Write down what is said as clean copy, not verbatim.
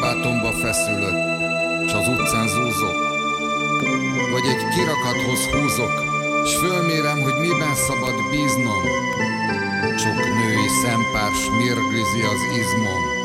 kabátomba feszülök, s az utcán zúzok, vagy egy kirakathoz húzok, s fölmérem, hogy miben szabad bíznom. Sok női szempárs mérgrizi az izmom,